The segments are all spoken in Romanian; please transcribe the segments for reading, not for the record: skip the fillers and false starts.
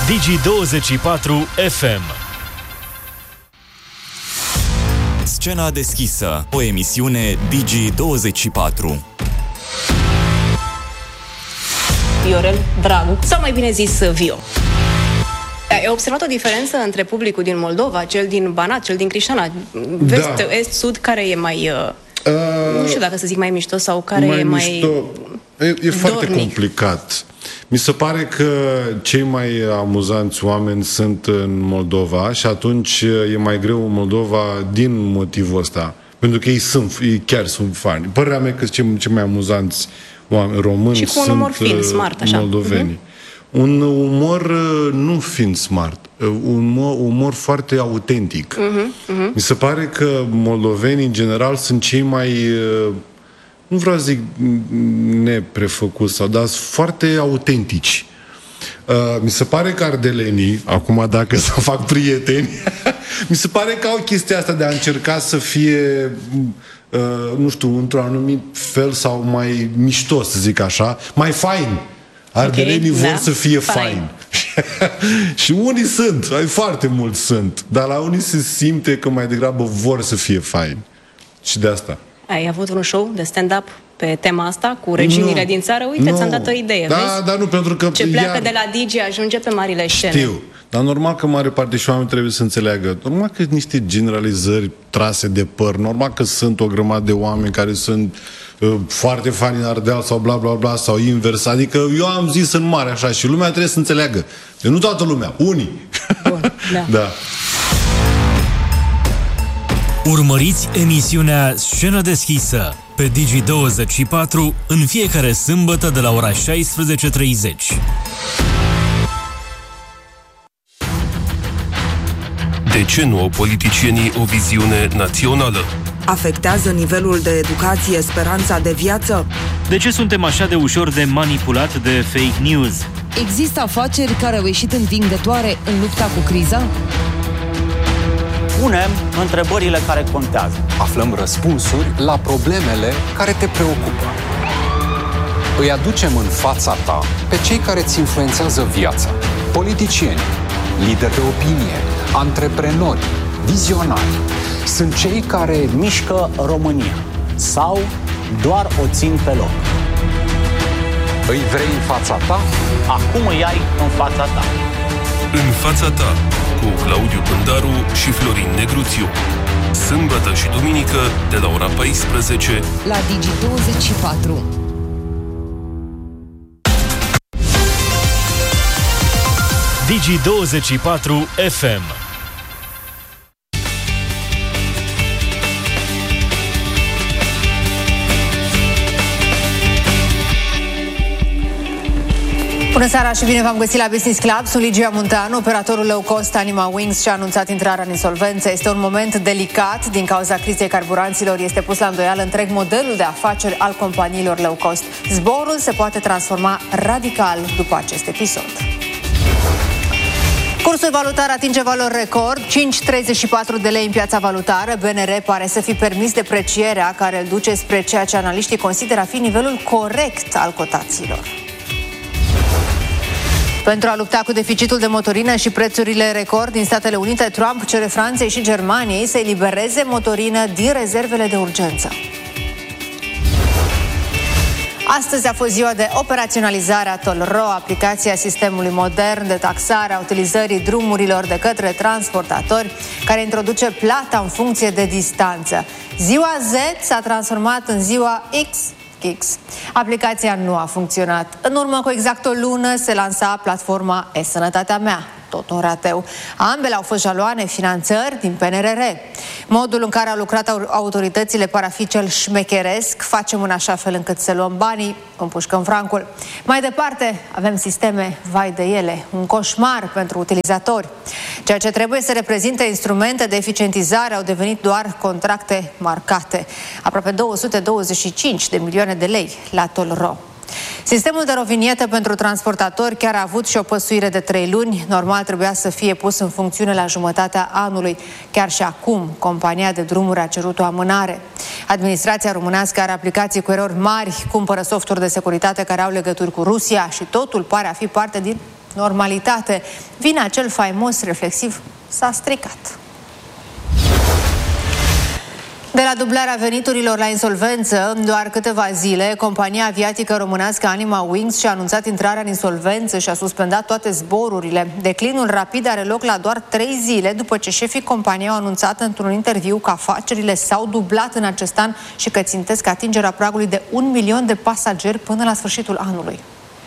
Digi24 FM. Scena deschisă, o emisiune Digi24. Viorel Dragu, sau mai bine zis Vio. Ai observat o diferență între publicul din Moldova, cel din Banat, cel din Crișana, vest, est, sud, care e mai... nu știu dacă să zic mai mișto sau care e mai... E foarte complicat. Mi se pare că cei mai amuzanți oameni sunt în Moldova și atunci e mai greu în Moldova din motivul ăsta. Pentru că ei chiar sunt fani. Părerea mea că cei mai amuzanți oameni români și cu un umor fin, smart, așa. Moldoveni. Un umor nu fiind smart, un umor foarte autentic. Mi se pare că moldovenii în general sunt cei mai... nu vreau să zic neprefăcuți, dar sunt foarte autentici. Mi se pare că ardelenii, acum dacă să fac prieteni, mi se pare că au chestia asta de a încerca să fie, nu știu, într-un anumit fel sau mai mișto, să zic așa, mai fain. Ardelenii vor să fie fain. Și unii sunt, foarte mulți sunt, dar la unii se simte că mai degrabă vor să fie fain. Și de asta. Ai avut un show de stand-up pe tema asta cu regiunile din țară? Uite, ți-am dat o idee, vezi? Dar nu, pentru că... Ce pleacă de la Digi ajunge pe marile scene. Știu, dar normal că mare parte și oamenii trebuie să înțeleagă. Normal că niște generalizări trase de păr, normal că sunt o grămadă de oameni care sunt foarte fani în Ardeal sau bla bla bla sau invers. Adică eu am zis în mare așa și lumea trebuie să înțeleagă. Deci nu toată lumea, unii. Bun, da. Urmăriți emisiunea Scenă deschisă pe Digi24 în fiecare sâmbătă de la ora 16:30. De ce nu au politicienii o viziune națională? Afectează nivelul de educație speranța de viață? De ce suntem așa de ușor de manipulat de fake news? Există afaceri care au ieșit învingătoare în lupta cu criza? Punem întrebările care contează. Aflăm răspunsuri la problemele care te preocupă. Îi aducem în fața ta pe cei care îți influențează viața. Politicieni, lideri de opinie, antreprenori, vizionari. Sunt cei care mișcă România sau doar o țin pe loc. Îi vrei în fața ta? Acum îi ai în fața ta. În fața ta, cu Claudiu Pândaru și Florin Negruțiu. Sâmbătă și duminică de la ora 14 la Digi24. Digi24 FM. Bună seara și bine v-am găsit la Business Club. Sunt Ligia Munteanu, operatorul low cost Anima Wings și-a anunțat intrarea în insolvență. Este un moment delicat din cauza crizei carburanților. Este pus la îndoială întreg modelul de afaceri al companiilor low cost. Zborul se poate transforma radical după acest episod. Cursul valutar atinge valori record, 5,34 de lei în piața valutară. BNR pare să fi permis deprecierea care îl duce spre ceea ce analiștii consideră a fi nivelul corect al cotațiilor. Pentru a lupta cu deficitul de motorină și prețurile record din Statele Unite, Trump cere Franței și Germaniei să elibereze motorină din rezervele de urgență. Astăzi a fost ziua de operaționalizare a Toll-Ro, aplicația sistemului modern de taxare a utilizării drumurilor de către transportatori, care introduce plata în funcție de distanță. Ziua Z s-a transformat în ziua X. Aplicația nu a funcționat. În urmă cu exact o lună se lansa platforma E-Sănătatea Mea. Tot un rateu. Ambele au fost jaloane finanțări din PNRR. Modul în care au lucrat autoritățile pare a fi cel șmecheresc. Facem în așa fel încât să luăm banii, împușcăm francul. Mai departe, avem sisteme, vai de ele, un coșmar pentru utilizatori. Ceea ce trebuie să reprezinte instrumente de eficientizare au devenit doar contracte marcate. Aproape 225 de milioane de lei la Toll-Ro. Sistemul de rovinietă pentru transportatori chiar a avut și o păsuire de 3 luni. Normal trebuia să fie pus în funcțiune la jumătatea anului. Chiar și acum, compania de drumuri a cerut o amânare. Administrația românească are aplicații cu erori mari, cumpără softuri de securitate care au legături cu Rusia și totul pare a fi parte din normalitate. Vine acel faimos reflexiv, s-a stricat. De la dublarea veniturilor la insolvență, doar câteva zile, compania aviatică românească Anima Wings și-a anunțat intrarea în insolvență și a suspendat toate zborurile. Declinul rapid are loc la doar 3 zile după ce șefii companiei au anunțat într-un interviu că afacerile s-au dublat în acest an și că țintesc atingerea pragului de 1 milion de pasageri până la sfârșitul anului.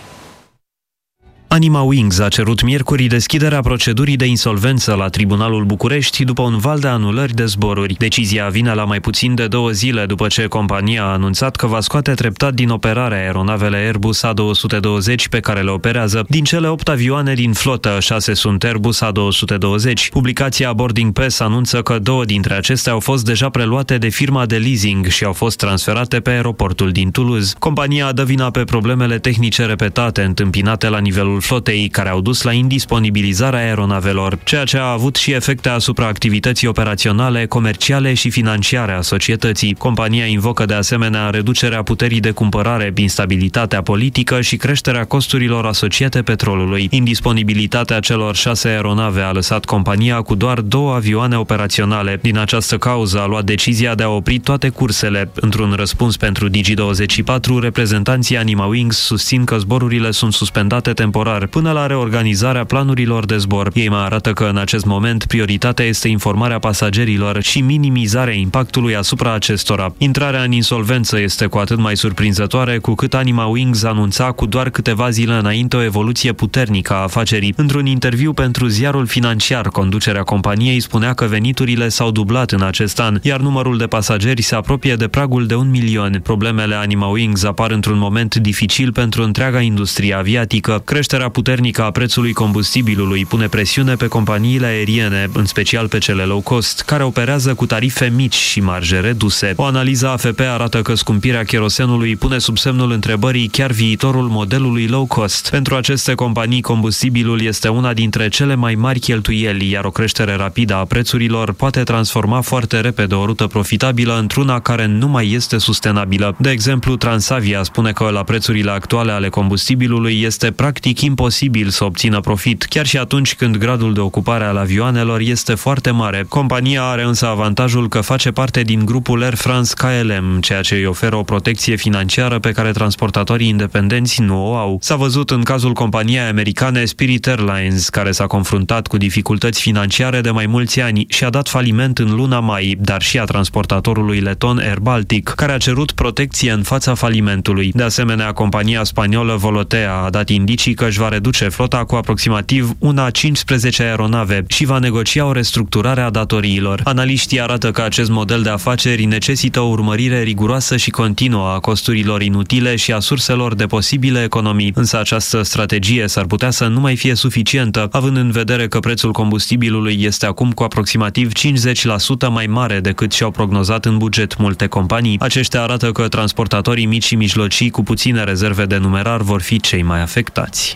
Anima Wings a cerut miercuri deschiderea procedurii de insolvență la Tribunalul București după un val de anulări de zboruri. Decizia vine la mai puțin de 2 zile după ce compania a anunțat că va scoate treptat din operare aeronavele Airbus A220 pe care le operează. Din cele 8 avioane din flotă, 6 sunt Airbus A220. Publicația Boarding Pass anunță că 2 dintre acestea au fost deja preluate de firma de leasing și au fost transferate pe aeroportul din Toulouse. Compania dă vina pe problemele tehnice repetate întâmpinate la nivelul flotei, care au dus la indisponibilizarea aeronavelor, ceea ce a avut și efecte asupra activității operaționale, comerciale și financiare a societății. Compania invocă de asemenea reducerea puterii de cumpărare, instabilitatea politică și creșterea costurilor asociate petrolului. Indisponibilitatea celor 6 aeronave a lăsat compania cu doar 2 avioane operaționale. Din această cauză a luat decizia de a opri toate cursele. Într-un răspuns pentru Digi24, reprezentanții Anima Wings susțin că zborurile sunt suspendate temporar până la reorganizarea planurilor de zbor. Ei mai arată că în acest moment prioritatea este informarea pasagerilor și minimizarea impactului asupra acestora. Intrarea în insolvență este cu atât mai surprinzătoare cu cât Anima Wings anunța cu doar câteva zile înainte o evoluție puternică a afacerii. Într-un interviu pentru ziarul Financiar, conducerea companiei spunea că veniturile s-au dublat în acest an, iar numărul de pasageri se apropie de pragul de 1 milion. Problemele Anima Wings apar într-un moment dificil pentru întreaga industrie aviatică. Creșterea puternică a prețului combustibilului pune presiune pe companiile aeriene, în special pe cele low cost, care operează cu tarife mici și marje reduse. O analiză AFP arată că scumpirea cherosenului pune sub semnul întrebării chiar viitorul modelului low cost. Pentru aceste companii, combustibilul este una dintre cele mai mari cheltuieli, iar o creștere rapidă a prețurilor poate transforma foarte repede o rută profitabilă într-una care nu mai este sustenabilă. De exemplu, Transavia spune că la prețurile actuale ale combustibilului este practic imposibil să obțină profit, chiar și atunci când gradul de ocupare al avioanelor este foarte mare. Compania are însă avantajul că face parte din grupul Air France KLM, ceea ce îi oferă o protecție financiară pe care transportatorii independenți nu o au. S-a văzut în cazul companiei americane Spirit Airlines, care s-a confruntat cu dificultăți financiare de mai mulți ani și a dat faliment în luna mai, dar și a transportatorului leton Air Baltic, care a cerut protecție în fața falimentului. De asemenea, compania spaniolă Volotea a dat indicii că își va reduce flota cu aproximativ 15 aeronave și va negocia o restructurare a datoriilor. Analiștii arată că acest model de afaceri necesită o urmărire riguroasă și continuă a costurilor inutile și a surselor de posibile economii, însă această strategie s-ar putea să nu mai fie suficientă, având în vedere că prețul combustibilului este acum cu aproximativ 50% mai mare decât și-au prognozat în buget multe companii. Aceștia arată că transportatorii mici și mijlocii cu puține rezerve de numerar vor fi cei mai afectați.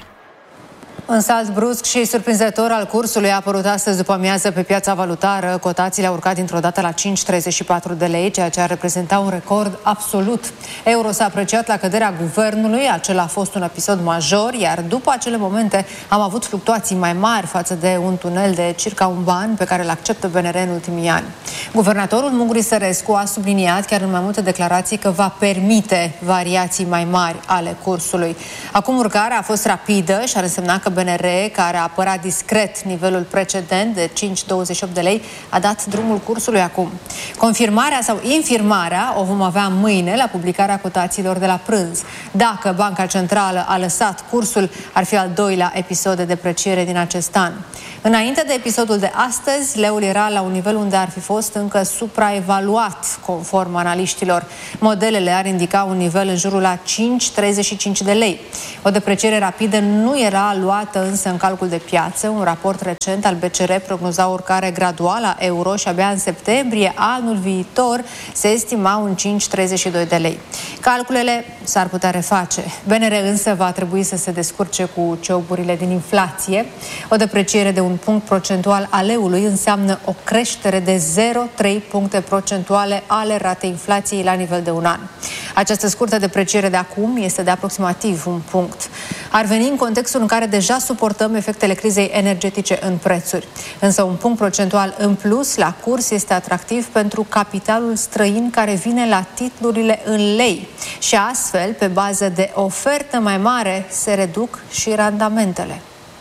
Un salt brusc și surprinzător al cursului a apărut astăzi după amiază pe piața valutară. Cotațiile au urcat dintr-o dată la 5,34 de lei, ceea ce ar reprezenta un record absolut. Euro s-a apreciat la căderea guvernului, acela a fost un episod major, iar după acele momente am avut fluctuații mai mari față de un tunel de circa un ban pe care îl acceptă BNR în ultimii ani. Guvernatorul Munguri Sărescu a subliniat chiar în mai multe declarații că va permite variații mai mari ale cursului. Acum urcarea a fost rapidă și ar însemna că BNR, care a apărat discret nivelul precedent de 5,28 de lei, a dat drumul cursului acum. Confirmarea sau infirmarea o vom avea mâine la publicarea cotațiilor de la prânz. Dacă Banca Centrală a lăsat cursul, ar fi al doilea episod de depreciere din acest an. Înainte de episodul de astăzi, leul era la un nivel unde ar fi fost încă supraevaluat, conform analiștilor. Modelele ar indica un nivel în jurul la 5,35 de lei. O depreciere rapidă nu era luată însă în calcul de piață. Un raport recent al BCR prognoza o urcare graduală a euro și abia în septembrie anul viitor se estima un 5,32 de lei. Calculele s-ar putea reface. BNR însă va trebui să se descurce cu cioburile din inflație. O depreciere de un punct procentual al leului înseamnă o creștere de 0,3 puncte procentuale ale ratei inflației la nivel de un an. Această scurtă depreciere de acum este de aproximativ un punct. ar veni în contextul în care deja suportăm efectele crizei energetice în prețuri. Însă un punct procentual în plus la curs este atractiv pentru capitalul străin care vine la titlurile în lei și astfel, pe bază de ofertă mai mare, se reduc și randamentele.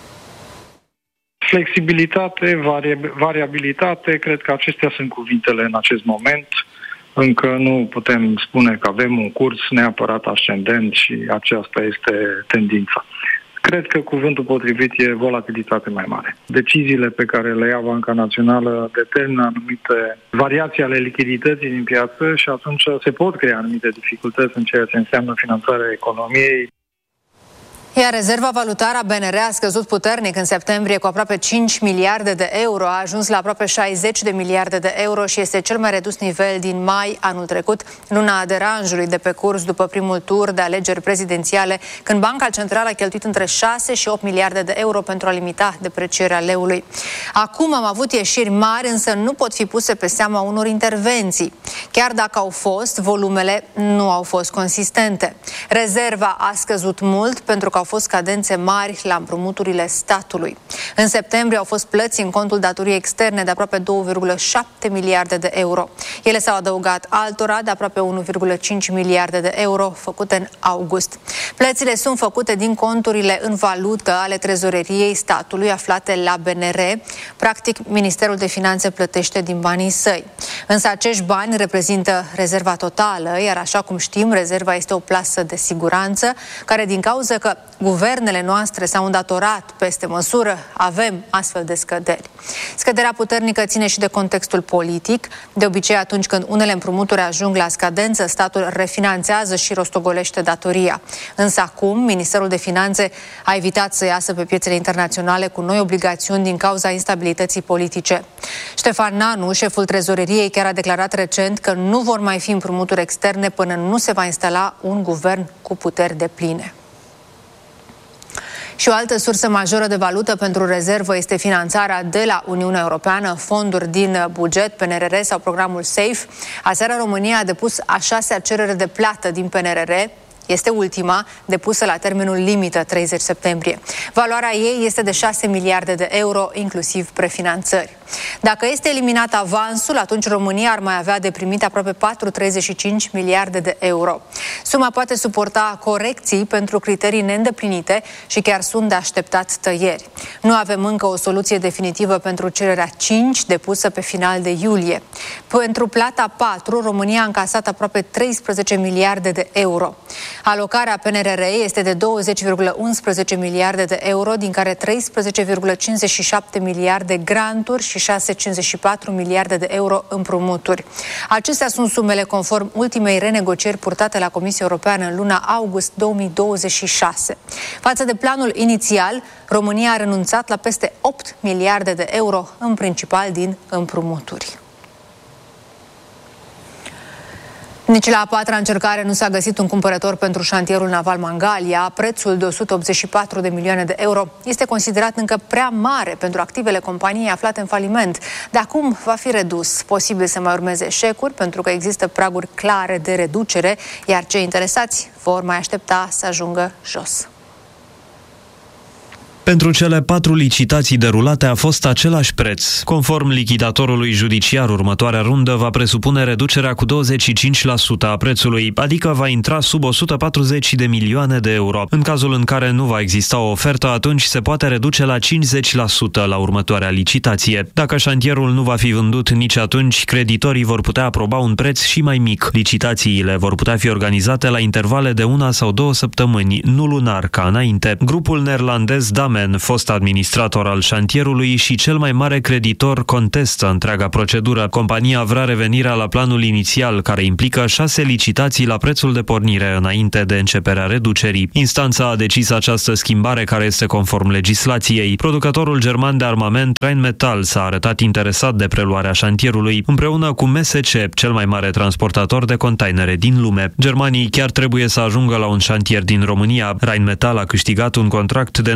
Flexibilitate, variabilitate, cred că acestea sunt cuvintele în acest moment. Încă nu putem spune că avem un curs neapărat ascendent și aceasta este tendința. Cred că cuvântul potrivit e volatilitate mai mare. Deciziile pe care le ia Banca Națională determină anumite variații ale lichidității din piață și atunci se pot crea anumite dificultăți în ceea ce înseamnă finanțarea economiei. Iar rezerva valutară a BNR a scăzut puternic în septembrie cu aproape 5 miliarde de euro, a ajuns la aproape 60 de miliarde de euro și este cel mai redus nivel din mai anul trecut, luna deranjului de pe curs după primul tur de alegeri prezidențiale, când Banca Centrală a cheltuit între 6 și 8 miliarde de euro pentru a limita deprecierea leului. Acum am avut ieșiri mari, însă nu pot fi puse pe seama unor intervenții. Chiar dacă au fost, volumele nu au fost consistente. Rezerva a scăzut mult pentru că au fost cadențe mari la împrumuturile statului. În septembrie au fost plăți în contul datoriei externe de aproape 2,7 miliarde de euro. Ele s-au adăugat altora de aproape 1,5 miliarde de euro făcute în august. Plățile sunt făcute din conturile în valută ale trezoreriei statului aflate la BNR. Practic, Ministerul de Finanțe plătește din banii săi. Însă acești bani reprezintă rezerva totală, iar așa cum știm, rezerva este o plasă de siguranță care, din cauza că guvernele noastre s-au îndatorat peste măsură, avem astfel de scăderi. Scăderea puternică ține și de contextul politic. De obicei, atunci când unele împrumuturi ajung la scadență, statul refinanțează și rostogolește datoria. Însă acum, Ministerul de Finanțe a evitat să iasă pe piețele internaționale cu noi obligațiuni din cauza instabilității politice. Ștefan Nanu, șeful trezoreriei, chiar a declarat recent că nu vor mai fi împrumuturi externe până nu se va instala un guvern cu puteri depline. Și o altă sursă majoră de valută pentru rezervă este finanțarea de la Uniunea Europeană, fonduri din buget, PNRR sau programul SAFE. Aseară România a depus a 6-a cerere de plată din PNRR. Este ultima, depusă la termenul limită, 30 septembrie. Valoarea ei este de 6 miliarde de euro, inclusiv prefinanțări. Dacă este eliminat avansul, atunci România ar mai avea de primit aproape 4,35 miliarde de euro. Suma poate suporta corecții pentru criterii neîndeplinite și chiar sunt de așteptat tăieri. Nu avem încă o soluție definitivă pentru cererea 5, depusă pe final de iulie. Pentru plata 4, România a încasat aproape 13 miliarde de euro. Alocarea PNRR este de 20,11 miliarde de euro, din care 13,57 miliarde granturi și 6,54 miliarde de euro împrumuturi. Acestea sunt sumele conform ultimei renegocieri purtate la Comisia Europeană în luna august 2026. Față de planul inițial, România a renunțat la peste 8 miliarde de euro, în principal din împrumuturi. Nici la a 4-a încercare nu s-a găsit un cumpărător pentru șantierul naval Mangalia. Prețul de 184 de milioane de euro este considerat încă prea mare pentru activele companiei aflate în faliment. De acum va fi redus. Posibil să mai urmeze eșecuri pentru că există praguri clare de reducere, iar cei interesați vor mai aștepta să ajungă jos. Pentru cele 4 licitații derulate a fost același preț. Conform lichidatorului judiciar, următoarea rundă va presupune reducerea cu 25% a prețului, adică va intra sub 140 de milioane de euro. În cazul în care nu va exista o ofertă, atunci se poate reduce la 50% la următoarea licitație. Dacă șantierul nu va fi vândut nici atunci, creditorii vor putea aproba un preț și mai mic. Licitațiile vor putea fi organizate la intervale de 1 sau 2 săptămâni, nu lunar ca înainte. Grupul neerlandez Damen, fost administrator al șantierului și cel mai mare creditor, contestă întreaga procedură. Compania vrea revenirea la planul inițial, care implică 6 licitații la prețul de pornire înainte de începerea reducerii. Instanța a decis această schimbare, care este conform legislației. Producătorul german de armament Rheinmetall s-a arătat interesat de preluarea șantierului, împreună cu MSC, cel mai mare transportator de containere din lume. Germanii chiar trebuie să ajungă la un șantier din România. Rheinmetall a câștigat un contract de 900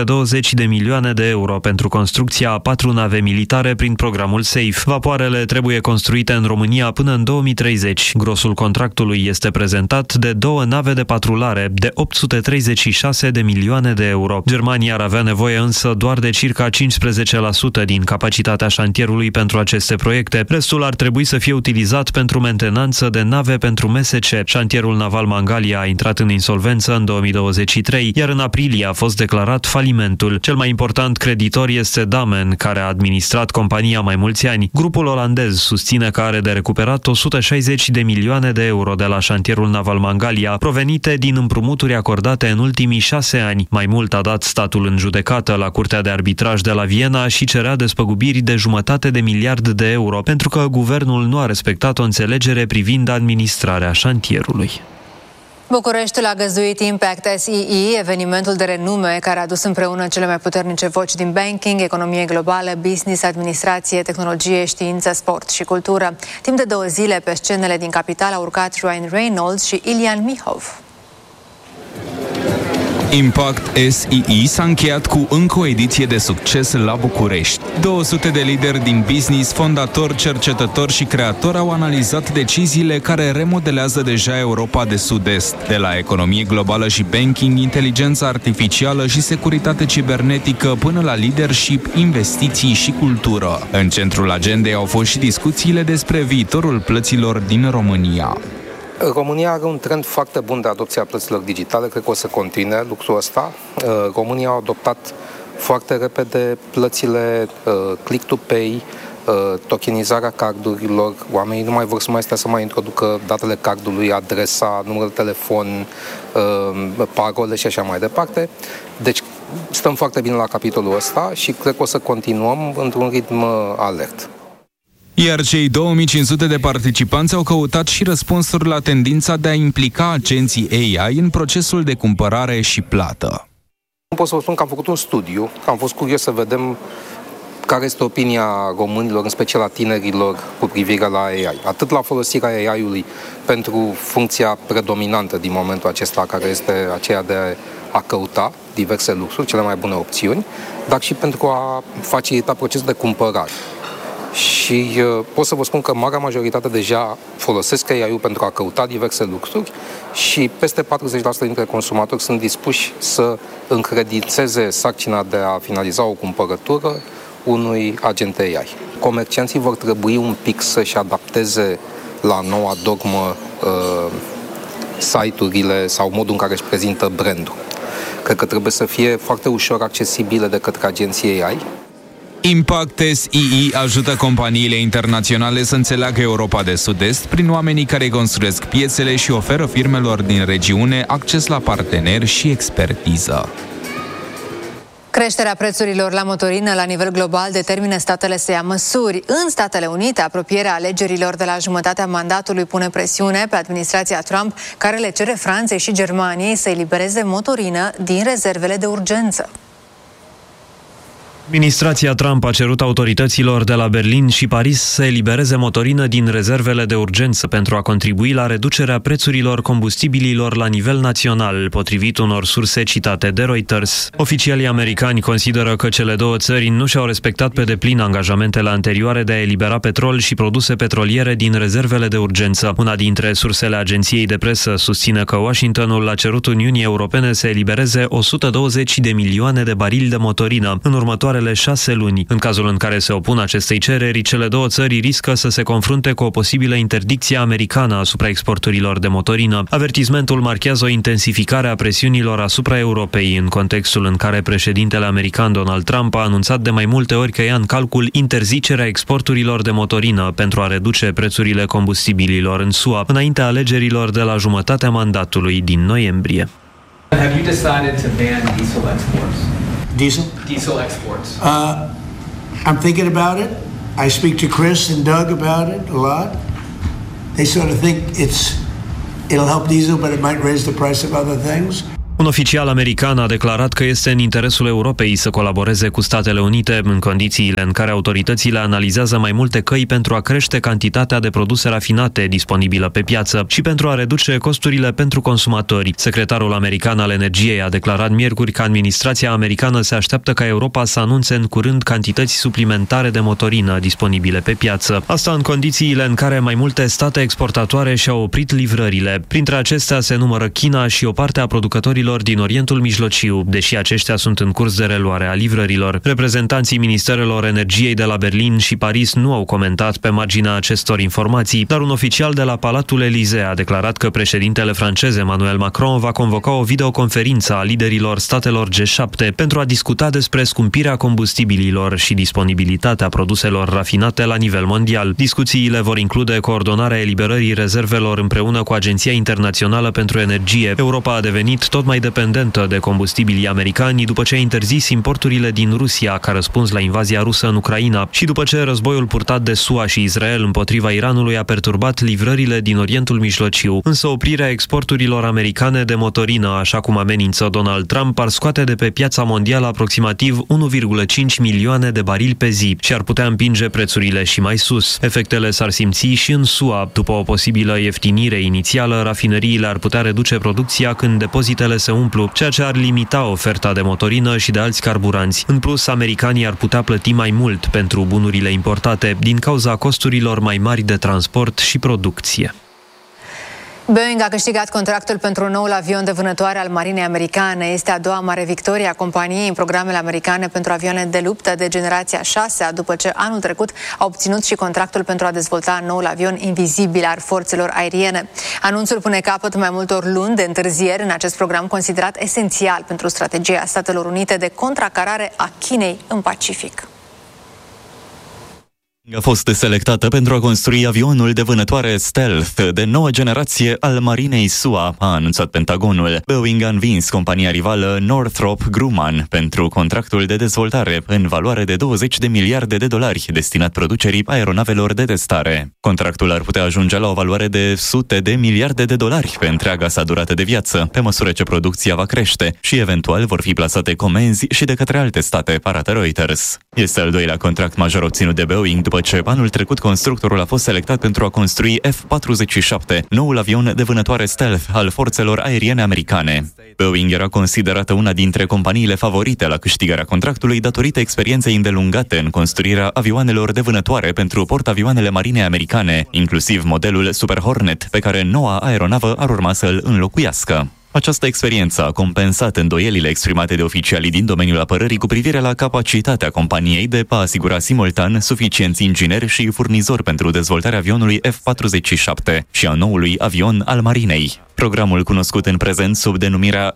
220 de milioane de euro pentru construcția a 4 nave militare prin programul SAFE. Vapoarele trebuie construite în România până în 2030. Grosul contractului este prezentat de 2 nave de patrulare de 836 de milioane de euro. Germania ar avea nevoie însă doar de circa 15% din capacitatea șantierului pentru aceste proiecte. Restul ar trebui să fie utilizat pentru mentenanță de nave pentru MSC. Șantierul naval Mangalia a intrat în insolvență în 2023, iar în aprilie a fost declarat falimentul. Cel mai important creditor este Damen, care a administrat compania mai mulți ani. Grupul olandez susține că are de recuperat 160 de milioane de euro de la șantierul naval Mangalia, provenite din împrumuturi acordate în ultimii 6 ani. Mai mult a dat statul în judecată la Curtea de Arbitraj de la Viena și cerea despăgubiri de 500 de miliarde de euro pentru că guvernul nu a respectat o înțelegere privind administrarea șantierului. Bucureștiul a găzduit Impact SEE, evenimentul de renume care a adus împreună cele mai puternice voci din banking, economie globală, business, administrație, tehnologie, știință, sport și cultură. Timp de 2 zile pe scenele din capitală au urcat Ryan Reynolds și Ilian Mihov. Impact SEE s-a încheiat cu încă o ediție de succes la București. 200 de lideri din business, fondatori, cercetători și creatori au analizat deciziile care remodelează deja Europa de Sud-Est, de la economie globală și banking, inteligență artificială și securitate cibernetică, până la leadership, investiții și cultură. În centrul agendei au fost și discuțiile despre viitorul plăților din România. România are un trend foarte bun de adopție a plăților digitale, cred că o să continue lucrul ăsta. România a adoptat foarte repede plățile click-to-pay, tokenizarea cardurilor. Oamenii nu mai vor să mai stea să mai introducă datele cardului, adresa, numărul de telefon, parole și așa mai departe. Deci stăm foarte bine la capitolul ăsta și cred că o să continuăm într-un ritm alert. Iar cei 2500 de participanți au căutat și răspunsuri la tendința de a implica agenții AI în procesul de cumpărare și plată. Nu pot să vă spun că am făcut un studiu, am fost curios să vedem care este opinia românilor, în special a tinerilor, cu privire la AI. Atât la folosirea AI-ului pentru funcția predominantă din momentul acesta, care este aceea de a căuta diverse lucruri, cele mai bune opțiuni, dar și pentru a facilita procesul de cumpărare. Și pot să vă spun că marea majoritate deja folosesc AI-ul pentru a căuta diverse lucruri și peste 40% dintre consumatori sunt dispuși să încredințeze sarcina de a finaliza o cumpărătură unui agent AI. Comercianții vor trebui un pic să-și adapteze la noua dogmă site-urile sau modul în care își prezintă brandul. Cred că trebuie să fie foarte ușor accesibile de către agenții AI. Impact SEE ajută companiile internaționale să înțeleagă Europa de Sud-Est prin oamenii care construiesc piețele și oferă firmelor din regiune acces la parteneri și expertiză. Creșterea prețurilor la motorină la nivel global determină statele să ia măsuri. În Statele Unite, apropierea alegerilor de la jumătatea mandatului pune presiune pe administrația Trump, care le cere Franței și Germaniei să elibereze motorină din rezervele de urgență. Administrația Trump a cerut autorităților de la Berlin și Paris să elibereze motorină din rezervele de urgență pentru a contribui la reducerea prețurilor combustibililor la nivel național, potrivit unor surse citate de Reuters. Oficialii americani consideră că cele două țări nu și-au respectat pe deplin angajamentele anterioare de a elibera petrol și produse petroliere din rezervele de urgență. Una dintre sursele agenției de presă susține că Washingtonul a cerut Uniunii Europene să elibereze 120 de milioane de barili de motorină în următoarele 6 luni. În cazul în care se opun acestei cereri, cele două țări riscă să se confrunte cu o posibilă interdicție americană asupra exporturilor de motorină. Avertismentul marchează o intensificare a presiunilor asupra Europei, în contextul în care președintele american Donald Trump a anunțat de mai multe ori că ia în calcul interzicerea exporturilor de motorină pentru a reduce prețurile combustibililor în SUA, înaintea alegerilor de la jumătatea mandatului din noiembrie. Have you decided to ban diesel exports? Diesel exports. I'm thinking about it. I speak to Chris and Doug about it a lot. They sort of think it'll help diesel, but it might raise the price of other things. Un oficial american a declarat că este în interesul Europei să colaboreze cu Statele Unite în condițiile în care autoritățile analizează mai multe căi pentru a crește cantitatea de produse rafinate disponibilă pe piață și pentru a reduce costurile pentru consumatori. Secretarul american al energiei a declarat miercuri că administrația americană se așteaptă ca Europa să anunțe în curând cantități suplimentare de motorină disponibile pe piață. Asta în condițiile în care mai multe state exportatoare și-au oprit livrările. Printre acestea se numără China și o parte a producătorilor din Orientul Mijlociu, deși aceștia sunt în curs de reluare a livrărilor. Reprezentanții Ministerelor Energiei de la Berlin și Paris nu au comentat pe marginea acestor informații, dar un oficial de la Palatul Elysee a declarat că președintele francez Emmanuel Macron va convoca o videoconferință a liderilor statelor G7 pentru a discuta despre scumpirea combustibililor și disponibilitatea produselor rafinate la nivel mondial. Discuțiile vor include coordonarea eliberării rezervelor împreună cu Agenția Internațională pentru Energie. Europa a devenit tot mai dependentă de combustibilii americani după ce a interzis importurile din Rusia ca răspuns la invazia rusă în Ucraina și după ce războiul purtat de SUA și Israel împotriva Iranului a perturbat livrările din Orientul Mijlociu. Însă oprirea exporturilor americane de motorină, așa cum amenință Donald Trump, ar scoate de pe piața mondială aproximativ 1,5 milioane de barili pe zi și ar putea împinge prețurile și mai sus. Efectele s-ar simți și în SUA. După o posibilă ieftinire inițială, rafineriile ar putea reduce producția când depozitele se umplu, ceea ce ar limita oferta de motorină și de alți carburanți. În plus, americanii ar putea plăti mai mult pentru bunurile importate din cauza costurilor mai mari de transport și producție. Boeing a câștigat contractul pentru noul avion de vânătoare al marinei americane. Este a doua mare victorie a companiei în programele americane pentru avioane de luptă de generația 6, după ce anul trecut a obținut și contractul pentru a dezvolta noul avion invizibil al forțelor aeriene. Anunțul pune capăt mai multor luni de întârzieri în acest program considerat esențial pentru strategia Statelor Unite de contracarare a Chinei în Pacific. A fost selectată pentru a construi avionul de vânătoare stealth de nouă generație al marinei SUA, a anunțat Pentagonul. Boeing a învins compania rivală Northrop Grumman pentru contractul de dezvoltare în valoare de 20 de miliarde de dolari destinat producerii aeronavelor de testare. Contractul ar putea ajunge la o valoare de sute de miliarde de dolari pe întreaga sa durată de viață, pe măsură ce producția va crește și eventual vor fi plasate comenzi și de către alte state, arată Reuters. Este al doilea contract major obținut de Boeing după ce anul trecut constructorul a fost selectat pentru a construi F-47, noul avion de vânătoare stealth al forțelor aeriene americane. Boeing era considerată una dintre companiile favorite la câștigarea contractului datorită experienței îndelungate în construirea avioanelor de vânătoare pentru portavioanele marinei americane, inclusiv modelul Super Hornet, pe care noua aeronavă ar urma să-l înlocuiască. Această experiență a compensat îndoielile exprimate de oficialii din domeniul apărării cu privire la capacitatea companiei de a asigura simultan suficienți ingineri și furnizori pentru dezvoltarea avionului F-47 și a noului avion al marinei. Programul, cunoscut în prezent sub denumirea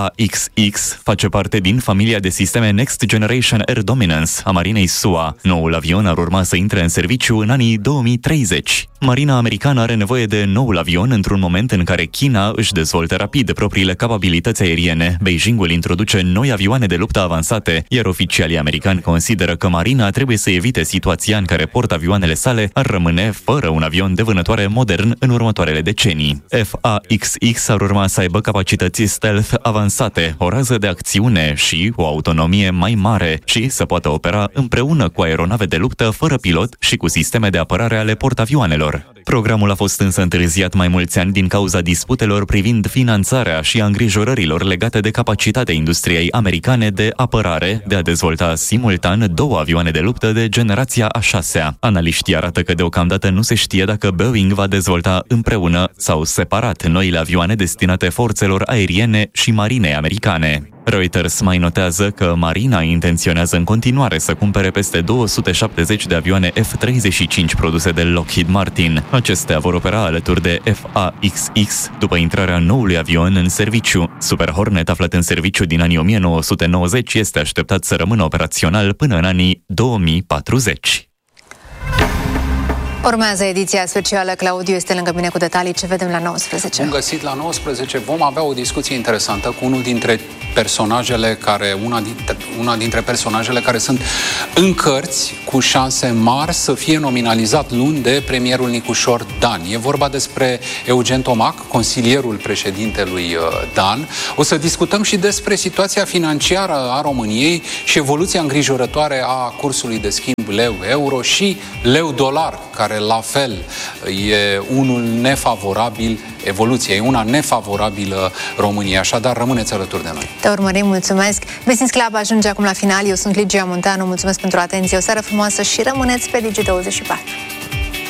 FAXX, face parte din familia de sisteme Next Generation Air Dominance a marinei SUA. Noul avion ar urma să intre în serviciu în anii 2030. Marina americană are nevoie de noul avion într-un moment în care China își dezvoltă rapid propriile capabilități aeriene. Beijingul introduce noi avioane de luptă avansate, iar oficialii americani consideră că marina trebuie să evite situația în care portavioanele sale ar rămâne fără un avion de vânătoare modern în următoarele decenii. FAXX ar urma să aibă capacități stealth avansate, o rază de acțiune și o autonomie mai mare și să poată opera împreună cu aeronave de luptă fără pilot și cu sisteme de apărare ale portavioanelor. Programul a fost însă întârziat mai mulți ani din cauza disputelor privind finanțarea și a îngrijorărilor legate de capacitatea industriei americane de apărare de a dezvolta simultan două avioane de luptă de generația a 6-a. Analiștii arată că deocamdată nu se știe dacă Boeing va dezvolta împreună sau separat noile avioane destinate forțelor aeriene și marinei americane. Reuters mai notează că marina intenționează în continuare să cumpere peste 270 de avioane F-35 produse de Lockheed Martin. Acestea vor opera alături de FAXX după intrarea noului avion în serviciu. Super Hornet, aflat în serviciu din anii 1990, este așteptat să rămână operațional până în anii 2040. Urmează ediția specială. Claudiu este lângă mine cu detalii. Ce vedem la 19? Bun găsit la 19. Vom avea o discuție interesantă cu unul dintre personajele una dintre personajele care sunt în cărți cu șanse mari să fie nominalizat luni de premierul Nicușor Dan. E vorba despre Eugen Tomac, consilierul președintelui Dan. O să discutăm și despre situația financiară a României și evoluția îngrijorătoare a cursului de schimb leu-euro și leu-dolar, care la fel e unul nefavorabil, evoluția e una nefavorabilă României. Așadar, rămâneți alături de noi. Te urmărim, mulțumesc. Business Club ajunge acum la final. Eu sunt Ligia Munteanu, mulțumesc pentru atenție. O seară frumoasă și rămâneți pe Digi24.